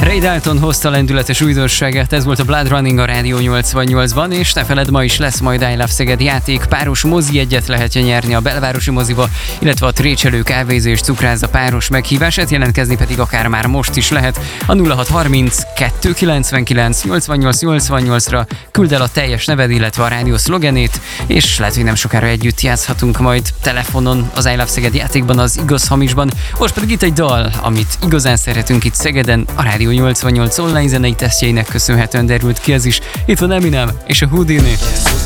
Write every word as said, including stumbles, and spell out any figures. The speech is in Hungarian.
Ray Dalton hozta lendületes újdonságát, ez volt a Blood Running a Rádió nyolcvannyolcban, és ne feledd, ma is lesz majd I Love Szeged játék, páros mozi egyet lehet nyerni a belvárosi moziba, illetve a Trécselő kávézó és cukrászda páros meghívását, jelentkezni pedig akár már most is lehet a nulla hat harminc kettő kilencvenkilenc nyolcvannyolc nyolcvannyolcra, küld el a teljes neved, illetve a rádió szlogenét, és lehet, hogy nem sokára együtt játszhatunk majd telefonon az I Love Szeged játékban, az Igaz-hamisban. Most pedig itt egy dal, amit igazán szeretünk itt Szegeden, a Rádió nyolcvannyolc online zenei tesztjeinek köszönhetően derült ki ez is. Itt van Eminem és a Houdini.